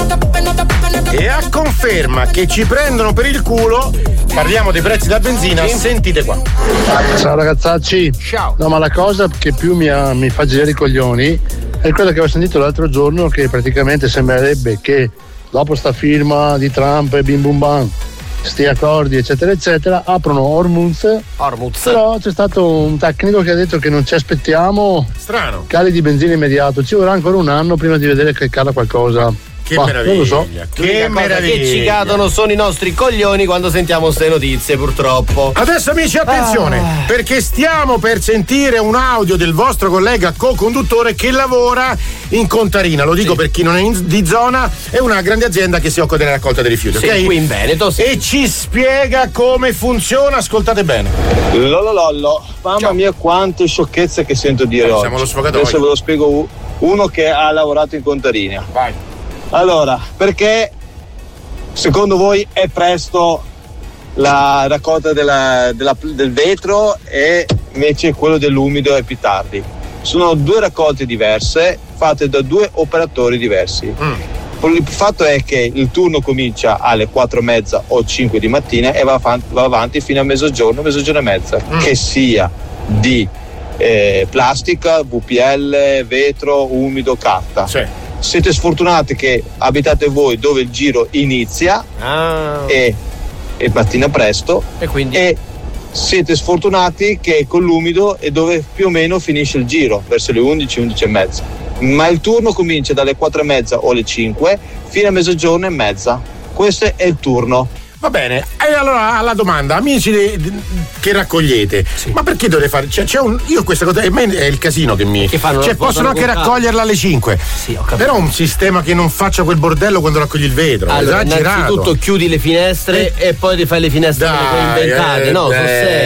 E a conferma che ci prendono per il culo, parliamo dei prezzi della benzina, sentite qua. Ciao ragazzacci. Ciao. No, ma la cosa che più mi fa girare i coglioni è quella che ho sentito l'altro giorno, che praticamente sembrerebbe che dopo sta firma di Trump e bim bum bam, sti accordi eccetera eccetera, aprono Hormuz. Però c'è stato un tecnico che ha detto che non ci aspettiamo cali di benzina immediato, ci vorrà ancora un anno prima di vedere che cala qualcosa. Che meraviglia, non lo so. Che meraviglia. Che ci cadono sono i nostri coglioni quando sentiamo queste notizie, purtroppo. Adesso amici attenzione, perché stiamo per sentire un audio del vostro collega co-conduttore che lavora in Contarina, lo dico per chi non è di zona, è una grande azienda che si occupa della raccolta dei rifiuti, ok? Qui in Veneto, e ci spiega come funziona, ascoltate bene. Lololollo, mamma mia quante sciocchezze che sento dire oggi. Siamo allo sfogatoio. Adesso ve lo spiego uno che ha lavorato in Contarina. Vai. Allora, perché secondo voi è presto la raccolta del vetro e invece quello dell'umido è più tardi? Sono due raccolte diverse fatte da due operatori diversi. Il fatto è che il turno comincia alle 4:30 o 5 di mattina e va avanti fino a mezzogiorno e mezza, che sia di plastica, VPL, vetro, umido, carta. Sì. Siete sfortunati che abitate voi dove il giro inizia e mattina presto, e siete sfortunati che con l'umido è dove più o meno finisce il giro, verso le 11:30. Ma il turno comincia dalle 4:30 o le 5 fino a mezzogiorno e mezza. Questo è il turno. Va bene, e allora alla domanda, amici che raccogliete, ma perché dovete fare? Io questa cosa, è il casino che mi. Possono anche raccoglierla alle 5. Sì, ho capito. Però un sistema che non faccia quel bordello quando raccogli il vetro. Allora, esagerato. innanzitutto chiudi le finestre e poi ti fai le finestre quelle inventate, no?